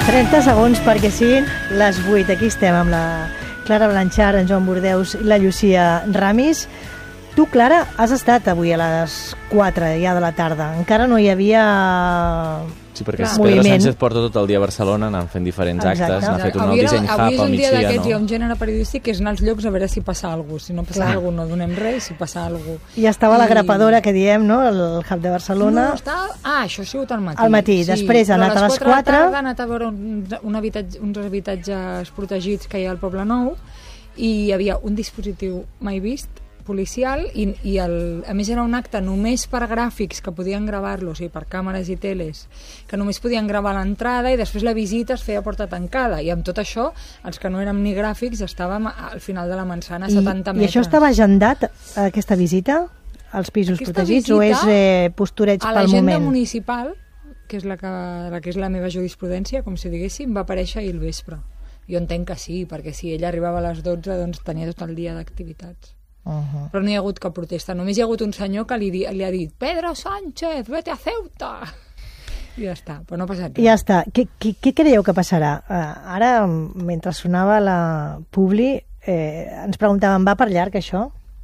30 segons perquè siguin les 8. Aquí estem amb la Clara Blanchard, en Joan Bordeus i la Llucia Ramis. Tu, Clara, has estat avui a les 4 ja de la tarda. Encara no hi havia sí, perquè moviment. Pedro Sánchez porta tot el dia a Barcelona anant fent diferents actes, n'ha fet un nou disseny hub al migdia. Avui és un dia d'aquests, hi ha un gènere periodístic que és anar als llocs a veure si passa alguna cosa. Si no passa alguna cosa, no donem res, si passa alguna cosa. I estava la grapadora que diem, no?, el hub de Barcelona. No, estava... això ha sigut al matí. Al matí, sí, després ha anat a les 4. A les 4 de la tarda ha anat a veure uns habitatges protegits que hi ha al Poble Nou i hi havia un dispositiu mai vist, policial, i a més era un acte només per gràfics que podien gravar-lo, o sigui, per càmeres i teles, que només podien gravar l'entrada i després la visita es feia a porta tancada, i amb tot això, els que no érem ni gràfics estàvem al final de la manzana, 70 metres. I això estava agendat, aquesta visita, als pisos protegits, o és postureig pel moment? A l'agenda municipal, que és la que és la meva jurisprudència, com si diguéssim, va aparèixer ahir al vespre. Jo entenc que sí, perquè si ella arribava a les 12, doncs tenia tot el dia d'activitats. Però no hi ha hagut cap protesta, només hi ha hagut un senyor que li ha dit Pedro Sánchez, vete a Ceuta, i ja està, però no ha passat res. Ja està. Què creieu que passarà? Ara, mentre sonava la publi, ens preguntàvem, va per llarg això?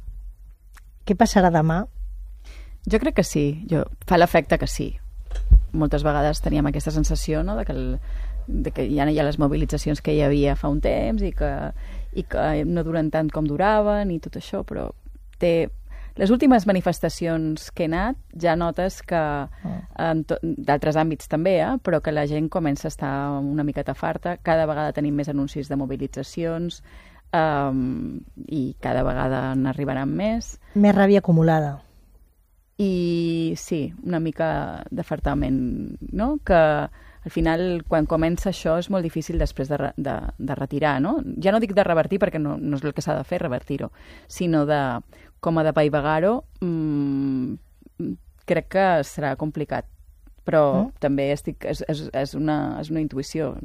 Què passarà demà? Jo crec que sí, fa l'efecte que sí. Moltes vegades teníem aquesta sensació, no?, de que ja no hi ha les mobilitzacions que hi havia fa un temps i que no duren tant com duraven i tot això, però les últimes manifestacions que he anat ja notes que d'altres àmbits també, però que la gent comença a estar una miqueta farta, cada vegada tenim més anuncis de mobilitzacions i cada vegada n'arribaran més. Més ràbia acumulada. I sí, una mica d'afartament, no?, que al final, quan comença això, és molt difícil després de retirar, no? Ja no dic de revertir, perquè no és el que s'ha de fer, revertir-ho, sinó de com a de paivagar-ho, crec que serà complicat. Però també és una intuïció,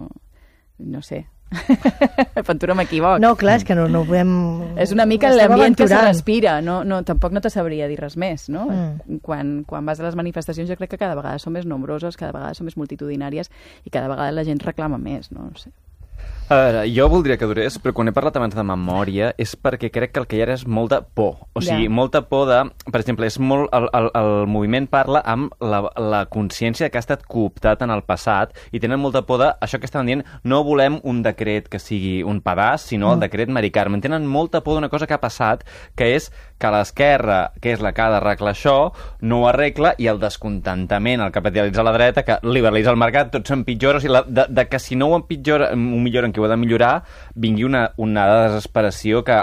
no sé. Aventura m'equivoc. No, clar, és que no podem... És una mica l'ambient que se respira, tampoc no te sabria dir res més, no? Quan vas a les manifestacions jo crec que cada vegada són més nombroses, cada vegada són més multitudinàries i cada vegada la gent reclama més, no sé. A veure, jo voldria que durés, però quan he parlat abans de memòria és perquè crec que el que hi ha és molta por. O sigui, molta por de... Per exemple, és molt... El moviment parla amb la consciència que ha estat cooptat en el passat i tenen molta por de... Això que estaven dient, no volem un decret que sigui un pedaç, sinó el decret Mari Carmen. Tenen molta por d'una cosa que ha passat, que és que l'esquerra, que és la que ha d'arreglar això, no ho arregla, i el descontentament, el capitalitza la dreta, que liberalitza el mercat, tot s'empitjora, o sigui, de que si no ho milloren, que ho ha de millorar, vingui una desesperació que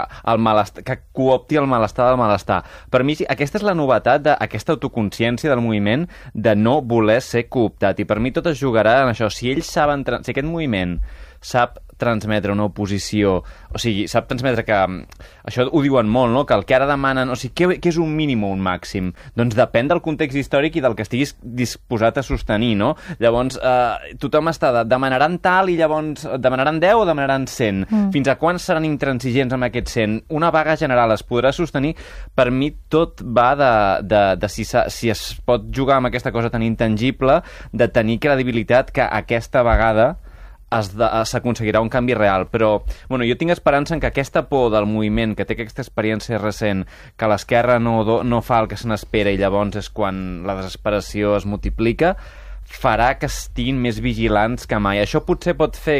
coopti el malestar del malestar. Per mi, aquesta és la novetat d'aquesta autoconsciència del moviment de no voler ser cooptat, i per mi tot es jugarà en això. Si ells saben, si aquest moviment sap transmetre una oposició, o sigui, sap transmetre que... Això ho diuen molt, no?, que el que ara demanen... O sigui, què és un mínim o un màxim? Doncs depèn del context històric i del que estiguis disposat a sostenir, no? Llavors, tothom demanaran tal i llavors demanaran 10 o demanaran 100. Fins a quan seran intransigents amb aquest 100? Una vaga general es podrà sostenir? Per mi tot va de si es pot jugar amb aquesta cosa tan intangible, de tenir credibilitat que aquesta vegada s'aconseguirà un canvi real. Però jo tinc esperança en que aquesta por del moviment, que té aquesta experiència recent, que l'esquerra no fa el que se n'espera i llavors és quan la desesperació es multiplica, farà que estiguin més vigilants que mai. Això potser pot fer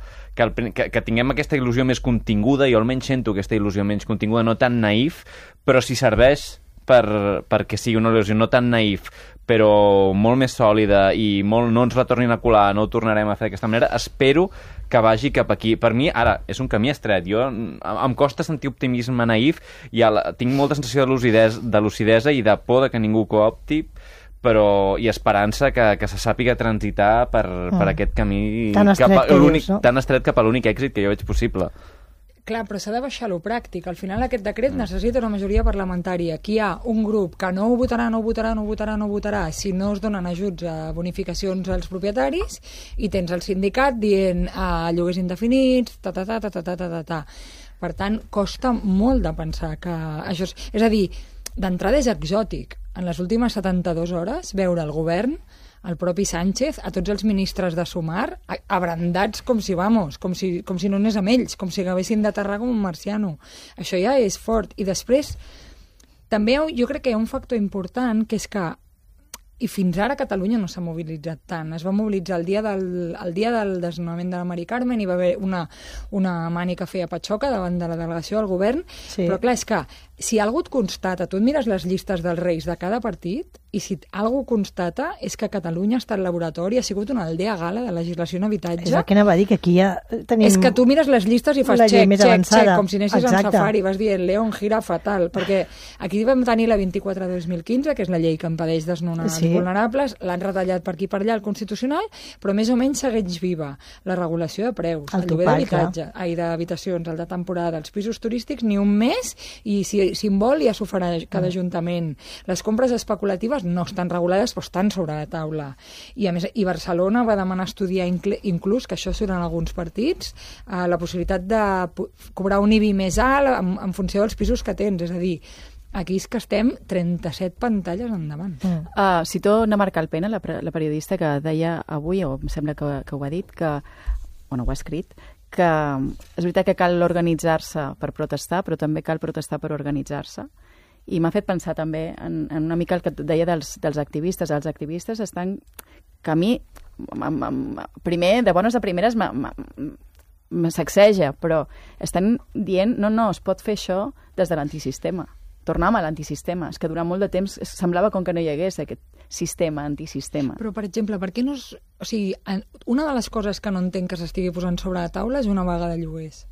que tinguem aquesta il·lusió més continguda, jo almenys sento aquesta il·lusió menys continguda, no tan naïf, però si serveix perquè sigui una il·lusió no tan naïf, però molt més sòlida i no ens retornin a colar, no ho tornarem a fer d'aquesta manera, espero que vagi cap aquí. Per mi, ara, és un camí estret. Em costa sentir optimisme naïf, tinc molta sensació de lucidesa i de por de que ningú coopti, i esperança que se sàpiga transitar per aquest camí tan estret cap a l'únic èxit que jo veig possible. Clar, però s'ha de baixar lo pràctic. Al final aquest decret necessita una majoria parlamentària. Aquí hi ha un grup que no ho votarà si no es donen ajuts a bonificacions als propietaris, i tens el sindicat dient lloguers indefinits, Per tant, costa molt de pensar que això és a dir, d'entrada és exòtic. En les últimes 72 hores veure el govern el propi Sánchez, a tots els ministres de Sumar, abrandats com si no anés amb ells, com si acabessin d'aterrar com un marciano. Això ja és fort. I després, també jo crec que hi ha un factor important, que és que i fins ara Catalunya no s'ha mobilitzat tant. Es va mobilitzar el dia del desnonament de la Mari Carmen, hi va haver una mani que feia patxoca davant de la delegació del govern, però clar, és que si algú et constata, tu et mires les llistes dels reis de cada partit, i si algú constata és que Catalunya ha estat laboratori, ha sigut una aldea gala de legislació en habitatge. És el que anava a dir, que aquí ja tenim... És que tu mires les llistes i fas xec, com si anessis en safari, vas dient León, jirafa, tal, perquè aquí vam tenir la 24/2015, que és la llei que impedeix desnonar els vulnerables, l'han retallat per aquí per allà al Constitucional, però més o menys segueix viva la regulació de preus, el lloguer d'habitacions, el de temporada, els pisos turístics, ni un mes, i si en vol ja s'ho farà cada ajuntament. Les compres especulatives no estan regulades, però estan sobre la taula. I a més, Barcelona va demanar estudiar inclús, que això surt en alguns partits, la possibilitat de cobrar un IBI més alt en funció dels pisos que tens, és a dir, aquí és que estem 37 pantalles endavant. Cito Ana Calpena, la periodista que deia avui, o em sembla que ho ha dit, ho ha escrit, que és veritat que cal organitzar-se per protestar, però també cal protestar per organitzar-se. I m'ha fet pensar també en una mica el que et deia dels activistes. Els activistes estan... que a mi, primer, de bones a primeres, me sacseja, però estan dient, no, es pot fer això des de l'antisistema. Tornàvem a l'antisistema. És que durant molt de temps semblava com que no hi hagués aquest sistema, antisistema. Però, per exemple, per què no... O sigui, una de les coses que no entenc que s'estigui posant sobre la taula és una vaga de lloguers.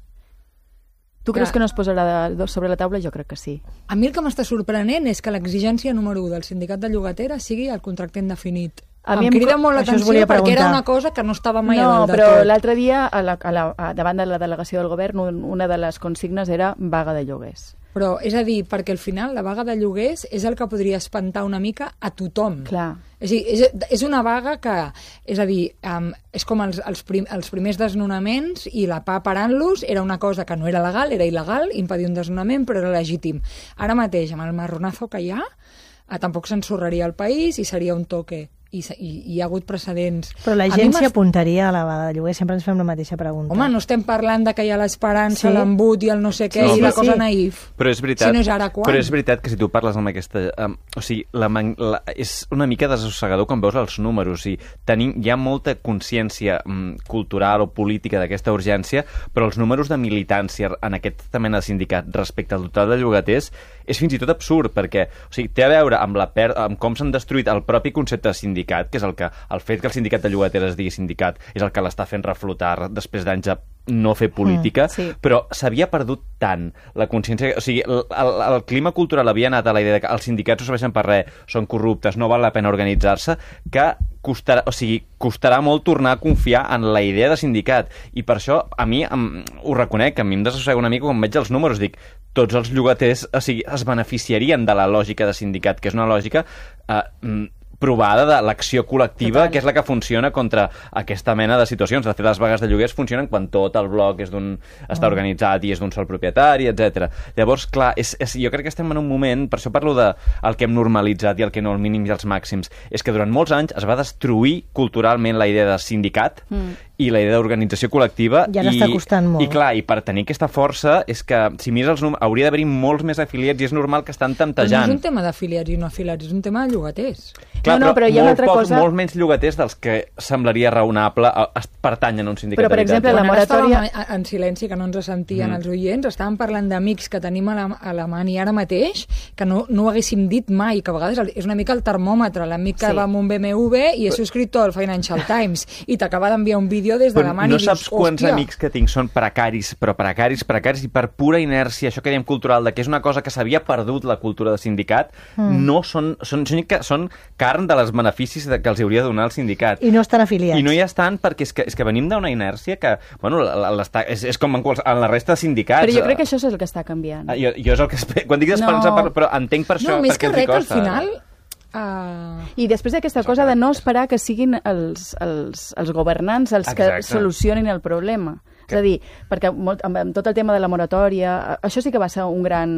Tu creus que no es posarà sobre la taula? Jo crec que sí. A mi el que m'està sorprenent és que l'exigència número 1 del sindicat de llogateres sigui el contracte indefinit. Em crida molt l'atenció perquè era una cosa que no estava mai a dalt de tot. No, però l'altre dia, davant de la delegació del govern, una de les consignes era vaga de lloguers. Però, és a dir, perquè al final la vaga de lloguers és el que podria espantar una mica a tothom. Clar. És una vaga que, és a dir, és com els primers desnonaments i la PA parant-los era una cosa que no era legal, era il·legal, impedir un desnonament, però era legítim. Ara mateix, amb el marronazo que hi ha, tampoc s'ensorraria el país i seria un toque. I hi ha hagut precedents. Però la gent s'hi apuntaria a la vaga de lloguer, sempre ens fem la mateixa pregunta. Home, no estem parlant de que hi ha l'esperança, l'embut i el no sé què, i la cosa naïf. Però és veritat, si no és ara, quan? Però és veritat que si tu parles amb aquesta... o sigui, és una mica desasossegador quan veus els números. O sigui, hi ha molta consciència cultural o política d'aquesta urgència, però els números de militància en aquesta mena de sindicat respecte al total de llogaters és fins i tot absurd, perquè té a veure amb com s'han destruït el propi concepte de sindicat, que és el fet que el sindicat de llogateres es digui sindicat és el que l'està fent reflotar després d'anys de no fer política, però s'havia perdut tant la consciència... O sigui, el clima cultural havia anat a la idea que els sindicats no serveixen per res, són corruptes, no val la pena organitzar-se, que costarà molt tornar a confiar en la idea de sindicat. I per això, a mi, ho reconec, a mi em desassossega una mica quan veig els números, dic, tots els llogaters es beneficiarien de la lògica de sindicat, que és una lògica provada de l'acció col·lectiva, que és la que funciona contra aquesta mena de situacions. De fet, les vagues de lloguers funcionen quan tot el bloc està organitzat i és d'un sol propietari, etc. Llavors, clar, jo crec que estem en un moment, per això parlo del que hem normalitzat i el que no, el mínim i els màxims, és que durant molts anys es va destruir culturalment la idea de sindicat i la idea d'organització col·lectiva. Ja n'està costant molt. I clar, i per tenir aquesta força és que, si mires els números, hauria d'haver-hi molts més afiliats i és normal que estan tantejant. Però no és un tema d'afiliats i no afiliats, és un tema de llogaters. Clar, però hi ha una altra cosa... Molts menys llogaters dels que semblaria raonable pertanyen a un sindicat però, per exemple, la moratòria... en silenci, que no ens sentien els oients, estàvem parlant d'amics que tenim a la mani ara mateix, que no ho haguéssim dit mai, que a vegades és una mica el termòmetre, l'amic que va amb un BMW i és subscriptor al Financial Times i t'acaba d'enviar un vídeo des de la mani i dius, saps quants amics que tinc són precaris, però precaris, i per pura inèrcia, això que diem cultural, que és una cosa que s'havia perdut la cultura de sindicat, no són carn de les beneficis que els hauria de donar el sindicat. I no estan afiliats. I no hi estan perquè és que venim d'una inèrcia que, bueno, és com en la resta de sindicats. Però jo crec que això és el que està canviant. Jo és el que... Quan dic d'esperança, però entenc per això... No, més que res que al final... I després d'aquesta cosa de no esperar que siguin els governants els que solucionin el problema. És a dir, perquè amb tot el tema de la moratòria, això sí que va ser un gran...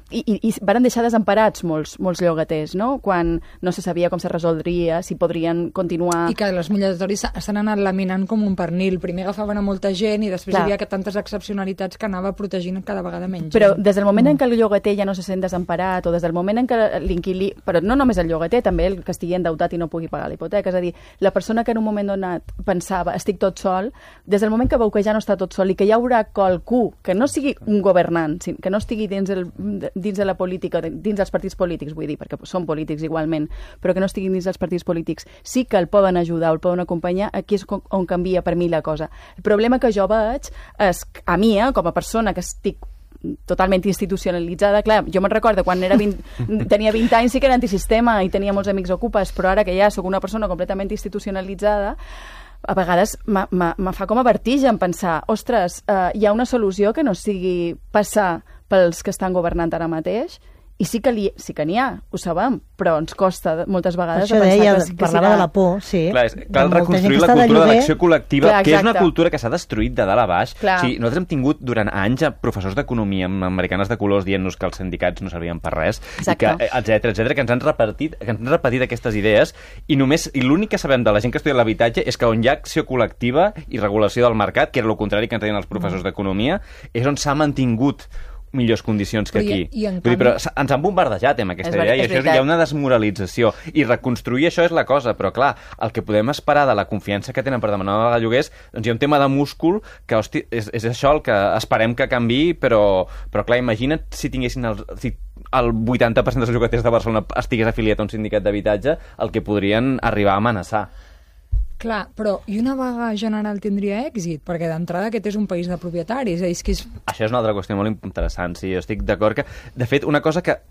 I van deixar desemparats molts llogaters, no? Quan no se sabia com se resoldria, si podrien continuar... I que les moratòries estan anant laminant com un pernil. Primer agafaven a molta gent i després hi havia tantes excepcionalitats que anava protegint cada vegada menys. Però des del moment en què el llogater ja no se sent desemparat, o des del moment en què l'inquilí... Però no només el llogater, també el que estigui endeutat i no pugui pagar la hipoteca. És a dir, la persona que en un moment donat pensava estic tot sol, des del moment que veu que ja no està tot sol i que hi haurà qualcú que no sigui un governant, que no estigui dins de la política, dins dels partits polítics, vull dir, perquè són polítics igualment, però que no estiguin dins dels partits polítics, sí que el poden ajudar, el poden acompanyar, aquí és on canvia per mi la cosa. El problema que jo veig és, a mi, com a persona que estic totalment institucionalitzada, clar, jo me'n recordo quan tenia 20 anys sí que era antisistema i tenia molts amics ocupes, però ara que ja sóc una persona completament institucionalitzada, a vegades me fa com a vertigen pensar, ostres, hi ha una solució que no sigui passar pels que estan governant ara mateix, i sí que n'hi ha, ho sabem, però ens costa moltes vegades això pensar deia, que parlava de la por, sí. Clar, cal reconstruir la cultura de l'acció col·lectiva, que és una cultura que s'ha destruït de dalt a baix. Clar. Sí, nosaltres hem tingut durant anys professors d'economia americanes de colors dient-nos que els sindicats no servien per res, i que, etcètera, que ens han repetit aquestes idees, i l'únic que sabem de la gent que estudia l'habitatge és que on hi ha acció col·lectiva i regulació del mercat, que era el contrari que ens deien els professors d'economia, és on s'ha mantingut millors condicions que aquí. Però ens han bombardejat amb aquesta idea i això hi ha una desmoralització. I reconstruir això és la cosa, però clar, el que podem esperar de la confiança que tenen per demanar a lloguers, doncs hi ha un tema de múscul que, hosti, és això el que esperem que canviï, però clar, imagina't si tinguessin si el 80% dels llogaters de Barcelona estigués afiliat a un sindicat d'habitatge, el que podrien arribar a amenaçar. Clar, però i una vaga general tindria èxit? Perquè d'entrada aquest és un país de propietaris. Això és una altra qüestió molt interessant, sí. Jo estic d'acord que, de fet, una cosa que...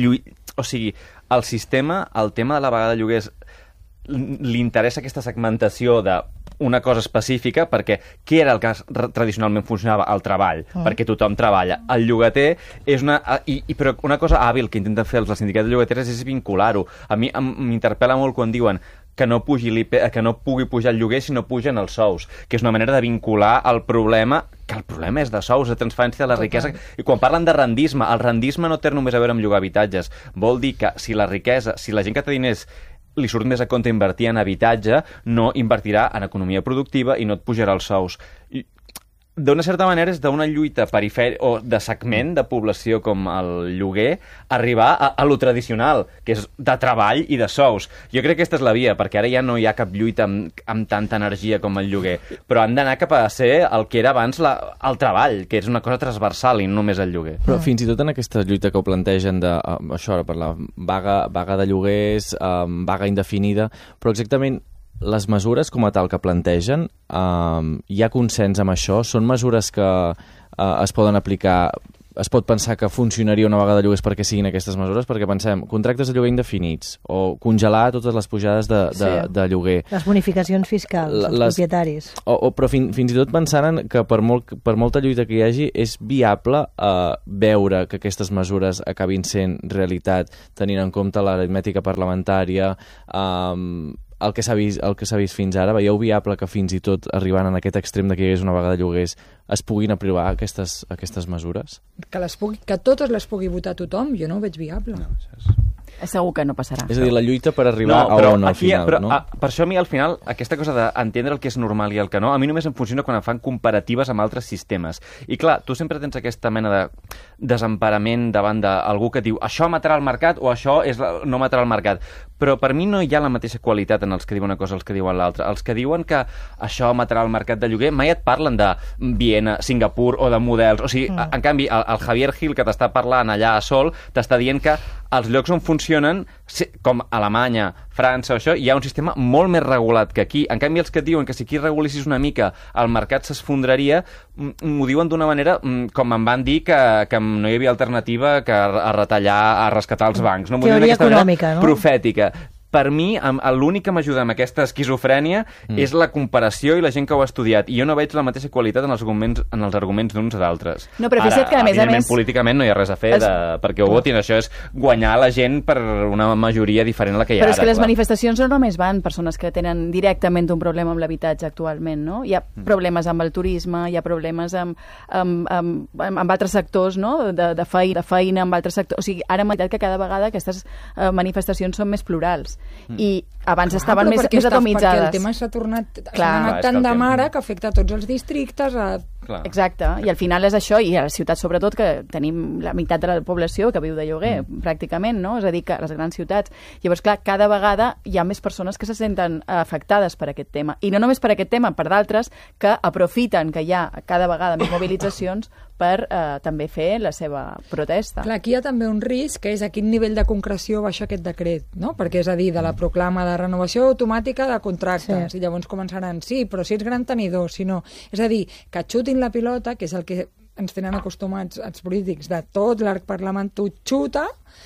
O sigui, el sistema, el tema de la vaga de lloguers, li interessa aquesta segmentació de una cosa específica, perquè què era el que tradicionalment funcionava? El treball, perquè tothom treballa. El llogater és una... Però una cosa hàbil que intenten fer els sindicats de llogateres és vincular-ho. A mi m'interpel·la molt quan diuen que no pugui pujar el lloguer si no pugen els sous, que és una manera de vincular el problema, que el problema és de sous, de transferència de la riquesa. I quan parlen de rendisme, el rendisme no té només a veure amb llogar habitatges. Vol dir que si la riquesa, si la gent que té diners li surt més a compte invertir en habitatge, no invertirà en economia productiva i no et pujarà els sous. D'una certa manera és d'una lluita perifèrica o de segment de població com el lloguer arribar a lo tradicional, que és de treball i de sous. Jo crec que aquesta és la via, perquè ara ja no hi ha cap lluita amb tanta energia com el lloguer, però han d'anar cap a ser el que era abans el treball, que és una cosa transversal i no només el lloguer. Però fins i tot en aquesta lluita que ho plantegen això, per la vaga de lloguers, vaga indefinida, però exactament les mesures com a tal que plantegen, hi ha consens amb això? Són mesures que es poden aplicar? Es pot pensar que funcionaria una vaga de lloguers perquè siguin aquestes mesures? Perquè pensem, contractes de lloguer indefinits o congelar totes les pujades de lloguer. Les bonificacions fiscals als propietaris. Però fins i tot pensant que per molta lluita que hi hagi és viable veure que aquestes mesures acabin sent realitat tenint en compte l'aritmètica parlamentària, el que s'ha vist fins ara. Veieu viable que fins i tot arribant en aquest extrem de que hi hagués una vaga de lloguers es puguin aprovar aquestes mesures? Que totes les pugui votar tothom, jo no ho veig viable. No, segur que no passarà. És a dir, la lluita per arribar a on al final, però, no? Per això a mi al final, aquesta cosa d'entendre el que és normal i el que no, a mi només em funciona quan em fan comparatives amb altres sistemes. I clar, tu sempre tens aquesta mena de desemparament davant d'algú que diu això matarà el mercat o això no matarà el mercat. Però per mi no hi ha la mateixa qualitat en els que diuen una cosa i els que diuen l'altra. Els que diuen que això matarà el mercat de lloguer mai et parlen de Viena, Singapur o de models. O sigui, en canvi, el Javier Gil que t'està parlant allà a Sol t'està dient que els llocs on funcionen, com Alemanya, França o això, hi ha un sistema molt més regulat que aquí. En canvi, els que et diuen que si aquí regulessis una mica el mercat s'esfondraria, m'ho diuen d'una manera com em van dir que no hi havia alternativa que a retallar, a rescatar els bancs. No? M'ho diuen d'aquesta manera profètica. per mi, l'únic que m'ajuda amb aquesta esquizofrènia és la comparació i la gent que ho ha estudiat. I jo no veig la mateixa qualitat en els arguments d'uns o d'altres. No, però fixa't que, a més, políticament no hi ha res a fer perquè ho votin. Això és guanyar la gent per una majoria diferent a la que hi ha ara. Però és que les manifestacions no només van persones que tenen directament un problema amb l'habitatge actualment, no? Hi ha problemes amb el turisme, hi ha problemes amb altres sectors, no? De feina, amb altres sectors. O sigui, ara hem que cada vegada aquestes manifestacions són més plurals. I abans estaven més atomitzades. Perquè el tema s'ha anat tant de mare que afecta a tots els districtes. Exacte, i al final és això, i a les ciutats sobretot, que tenim la meitat de la població que viu de lloguer, pràcticament, no? És a dir, que a les grans ciutats. Llavors, clar, cada vegada hi ha més persones que se senten afectades per aquest tema. I no només per aquest tema, per d'altres que aprofiten que hi ha cada vegada més mobilitzacions per també fer la seva protesta. Clar, aquí hi ha també un risc, que és a quin nivell de concreció baixa aquest decret, no? Perquè és a dir, de la proclama de renovació automàtica de contractes, i llavors començaran, sí, però si ets gran tenidor, si no. És a dir, que xutin la pilota, que és el que ens tenen acostumats els polítics, de tot l'arc parlamentari xuta,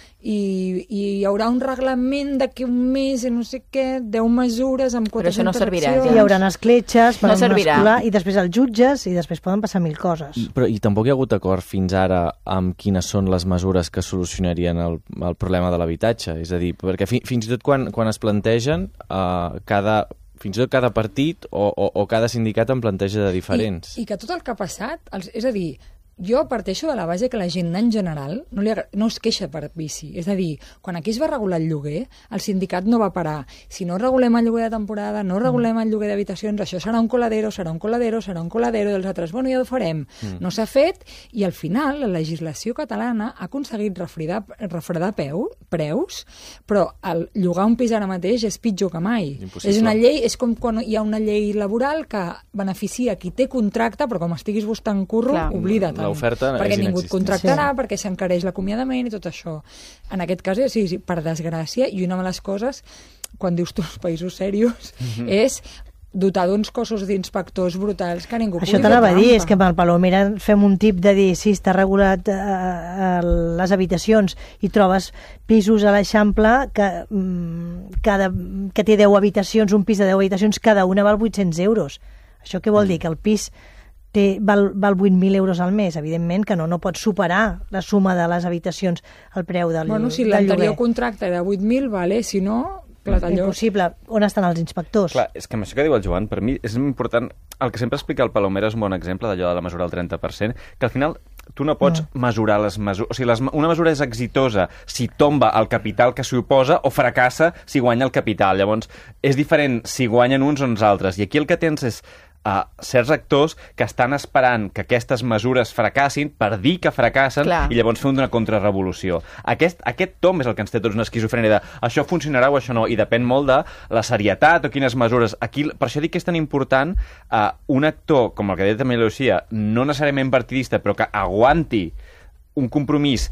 i hi haurà un reglament d'aquí un mes, no sé què, 10 mesures amb 400 però això no servirà, accions. Hi haurà escletxes, no servirà. I després els jutges, i després poden passar 1000 coses. Però i tampoc hi ha hagut acord fins ara amb quines són les mesures que solucionarien el problema de l'habitatge. És a dir, perquè fins i tot quan es plantegen, fins i tot cada partit o cada sindicat en planteja de diferents. I que tot el que ha passat, és a dir, jo parteixo de la base que la gent en general no es queixa per vici. És a dir, quan aquí es va regular el lloguer, el sindicat no va parar. Si no regulem el lloguer de temporada, no regulem el lloguer d'habitacions, això serà un coladero, serà un coladero, serà un coladero, i els altres, bueno, ja ho farem. No s'ha fet, i al final la legislació catalana ha aconseguit refredar preus, però el llogar un pis ara mateix és pitjor que mai. Impossible. És una llei, és com quan hi ha una llei laboral que beneficia qui té contracte, però com estiguis buscant curro, oblida't. L'oferta perquè és ningú et contractarà, Sí. perquè s'encareix l'acomiadament i tot això. En aquest cas, sí, per desgràcia, i una de les coses, quan dius tu els països serios, és dotar d'uns cossos d'inspectors brutals que ningú Això pugui t'anava a dir, trampa. és que amb el Palomera fem un tip de dir, sí, està regulat les habitacions, i trobes pisos a l'Eixample que té 10 habitacions, un pis de 10 habitacions, cada una val 800 euros. Això què vol dir? Que el pis val 8.000 euros al mes. Evidentment que no pot superar la suma de les habitacions al preu del lloguer. Bueno, si l'anterior contracte era 8.000, vale, si no, platalló. Impossible. On estan els inspectors? Clar, és que amb això que diu el Joan, per mi és important, el que sempre explica el Palomera és un bon exemple d'allò de la mesura del 30%, que al final tu no pots mesurar les mesures. O sigui, una mesura és exitosa si tomba el capital que s'hi oposa o fracassa si guanya el capital. Llavors, és diferent si guanyen uns o uns altres. I aquí el que tens és certs actors que estan esperant que aquestes mesures fracassin per dir que fracassen. Clar. I llavors fer una contrarrevolució. Aquest tom és el que ens té tots una esquizofrènia de això funcionarà o això no, i depèn molt de la serietat o quines mesures. Aquí, per això dic que és tan important un actor, com el que deia també la Lucía, no necessàriament partidista, però que aguanti un compromís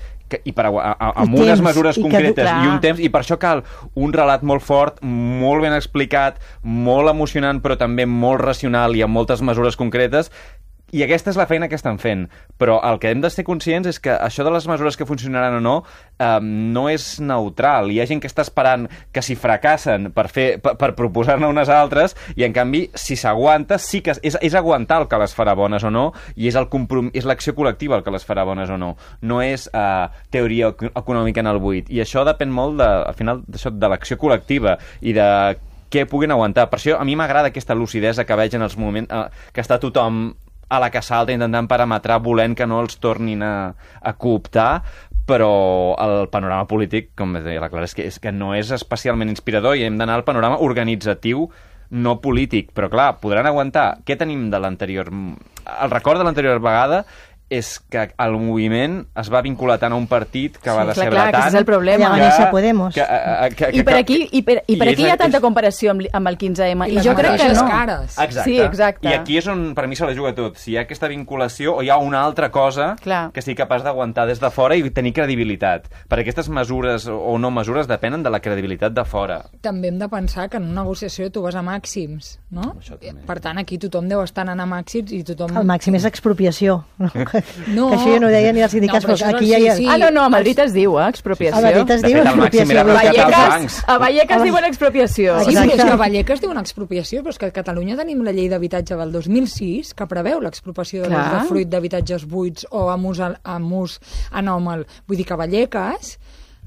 amb unes mesures concretes i un temps, i per això cal un relat molt fort, molt ben explicat, molt emocionant, però també molt racional i amb moltes mesures concretes. I aquesta és la feina que estan fent. Però el que hem de ser conscients és que això de les mesures que funcionaran o no no és neutral. Hi ha gent que està esperant que si fracassen per proposar-ne unes altres, i en canvi, si s'aguanta, sí que és aguantar el que les farà bones o no, i és l'acció col·lectiva el que les farà bones o no. No és teoria econòmica en el buit. I això depèn molt, al final, de l'acció col·lectiva i de què puguin aguantar. Per això a mi m'agrada aquesta lucidesa que veig en els moments que està tothom a la que salta intentant parametrar, volent que no els tornin a cooptar, però el panorama polític, com deia la Clara, és que no és especialment inspirador, i hem d'anar al panorama organitzatiu, no polític. Però clar, podran aguantar. Què tenim de l'anterior? El record de l'anterior vegada és que el moviment es va vincular tant a un partit que va decebre tant... Que és el problema. Podemos. I per aquí hi ha tanta comparació amb el 15M. I jo crec que no. Exacte. Sí, exacte. I aquí és on per mi se la juga tot. Si hi ha aquesta vinculació o hi ha una altra cosa que sigui capaç d'aguantar des de fora i tenir credibilitat. Perquè aquestes mesures o no mesures depenen de la credibilitat de fora. També hem de pensar que en una negociació tu vas a màxims, no? Per tant, aquí tothom deu estar anant a màxims i tothom... El màxim és expropiació. No. Que això ja no ho deien ni els sindicats, però aquí ja hi ha... sí. Ah, no, a Madrid es diu, expropiació. A Madrid es diu De fet, el màxim expropiació. era Vallecas, a Vallecas diuen expropiació. Sí, però és Exacte. que a Vallecas diuen expropiació, però és que a Catalunya tenim la llei d'habitatge del 2006 que preveu l'expropiació de Clar. l'usdefruit d'habitatges buits o amb ús anòmal. Vull dir que a Vallecas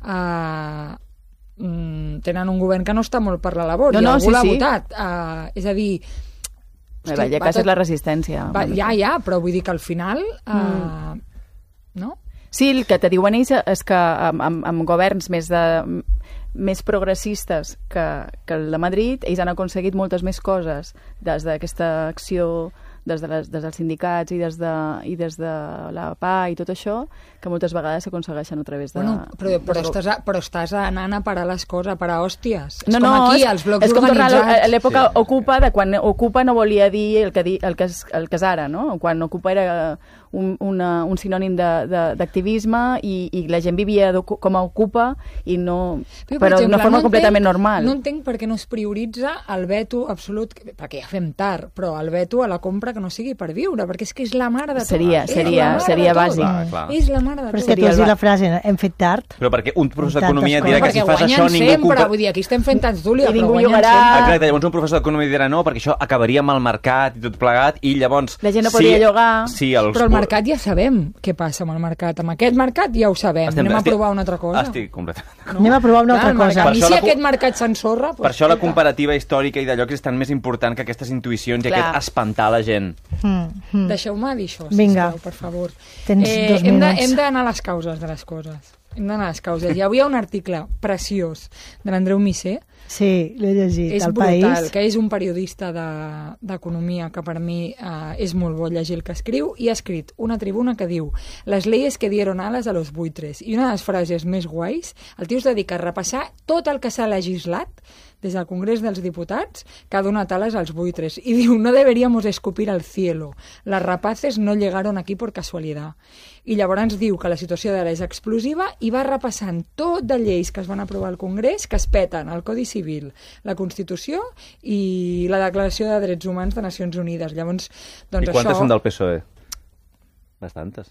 tenen un govern que no està molt per la labor i algú l'ha votat. És a dir... Vallecas és la resistència. Ja, però vull dir que al final... No? Sí, el que te diuen ells és que amb governs més progressistes que el de Madrid, ells han aconseguit moltes més coses des d'aquesta acció, des dels sindicats i des de la PA i tot això, que moltes vegades s'aconsegueixen a través de... Bueno, però estàs anant a parar les coses, a parar hòsties. No, és com aquí, els blocs és com tornar organitzats. a l'època Ocupa, de quan Ocupa no volia dir el que és ara, no? Quan Ocupa era un sinònim d'activisme i la gent vivia com a Ocupa i no... Però d'una forma completament normal. No entenc per què no es prioritza el veto absolut, perquè ja fem tard, però el veto a la compra que no sigui per viure, perquè és que és la mare de tot. Seria bàsic. Clar. És la mare de Però és tot. que tu has dit la frase, hem fet tard. Però perquè un professor Tantes d'economia coses. dirà que si Perquè fas això guanyen ningú sempre, compra... vull dir, aquí estem fent tertúlia, I però ningú guanyen llogarà. sempre. Exacte, llavors un professor d'economia dirà no, perquè això acabaria amb el mercat i tot plegat, i llavors... La gent no podria llogar. Sí, Però el mercat ja sabem què passa amb el mercat. Amb aquest mercat ja ho sabem. Anem a provar una altra cosa. Estic completament... Anem a provar una altra cosa. Per I això si la aquest mercat s'ensorra... Per això la comparativa històrica i d'allò que és tan més important que aquestes intuïcions i Clar. aquest espantar la gent. Deixeu-me dir això, Vinga. sisplau, per favor. Tens 2 minuts. Hem d'anar a les causes de les coses. Hem d'anar a les causes. Hi havia un article preciós de l'Andreu Misser, Sí, l'he llegit. és El brutal, País. que és un periodista d'economia que per mi és molt bo llegir el que escriu, i ha escrit una tribuna que diu «Les leyes que dieron alas a los buitres». I una de les frases més guais, el tio es dedica a repassar tot el que s'ha legislat des del Congrés dels Diputats que ha donat ales als buitres. I diu, no deberíamos escupir al cielo. Las rapaces no llegaron aquí por casualidad. I llavors diu que la situació d'ara és explosiva i va repassant tot de lleis que es van aprovar al Congrés que es peten el Codi Civil, la Constitució i la Declaració de Drets Humans de Nacions Unides. Llavors, doncs I quantes això... són del PSOE? Bastantes.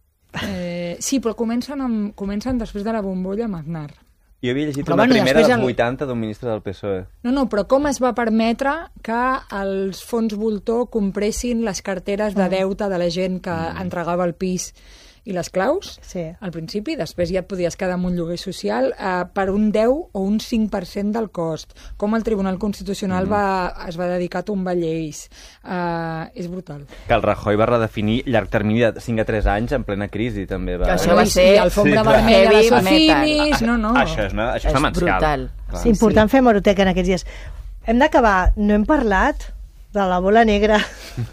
Sí, però comencen després de la bombolla amb Aznar. Jo havia llegit Però una bueno, primera després dels el- 80 d'un ministre del PSOE. No, però com es va permetre que els fons voltor compressin les carteres de deute de la gent que entregava el pis i les claus? Sí. Al principi, després ja et podies quedar amb un lloguer social per un 10 o un 5% del cost. Com el Tribunal Constitucional es va dedicar a tombar lleis. És brutal. Que el Rajoy va redefinir llarg termini de 5 a 3 anys en plena crisi, també. Va... Que això va ser I alfombra Sí, clar. vermella de Heavy Socimis... metal. No. Això és demencial. brutal. Clar. És important fer hemeroteca en aquests dies. Hem d'acabar. No hem parlat de la bola negra.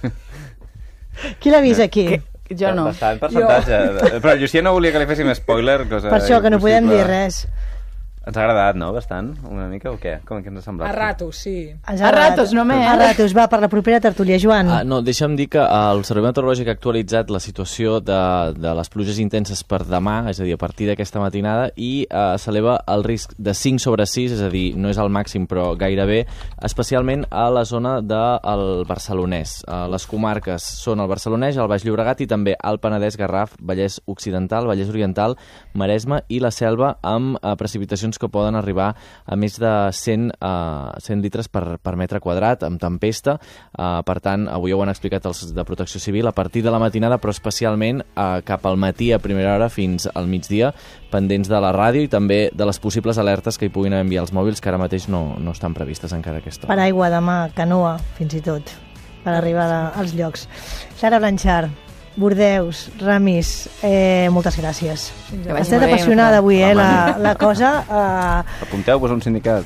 Qui l'ha vist aquí? Jo no. Bastant percentatge. Però Llucia no volia que li féssim spoiler. Cosa Per això, que no podem impossible. dir res. Ens ha agradat, no? Bastant? Una mica o què? Com que ens ha semblat? A ratos, sí. Ens A ha agradat. ratos, només. A ratos, va, per la propera tertúlia. Joan, No, deixa'm dir que el Servei Meteorològic ha actualitzat la situació de les pluges intenses per demà, és a dir, a partir d'aquesta matinada, i s'eleva el risc de 5 sobre 6, és a dir, no és el màxim, però gairebé, especialment a la zona del Barcelonès. Les comarques són el Barcelonès, el Baix Llobregat i també el Penedès, Garraf, Vallès Occidental, Vallès Oriental, Maresme i la Selva, amb precipitacions que poden arribar a més de 100 litres per metre quadrat, amb tempesta. Per tant, avui ho han explicat els de Protecció Civil, a partir de la matinada, però especialment cap al matí a primera hora fins al migdia, pendents de la ràdio i també de les possibles alertes que hi puguin enviar els mòbils, que ara mateix no estan previstes encara a aquesta hora. per aigua demà, canoa, fins i tot, per arribar als llocs. Clara Blanchard, Bordeus, Ramis, moltes gràcies. Que Ha vagi estat molt bé. apassionada avui, la cosa. Apunteu-vos a un sindicat.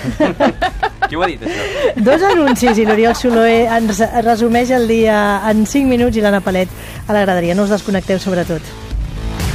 Qui ho ha dit, això? 2 anuncis i l'Oriol Soloé ens resumeix el dia en 5 minuts i l'Anna Palet a la graderia. No us desconnecteu, sobretot.